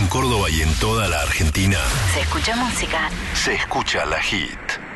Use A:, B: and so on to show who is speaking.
A: Córdoba y en toda la Argentina,
B: Se escucha música.
A: se escucha La Hit.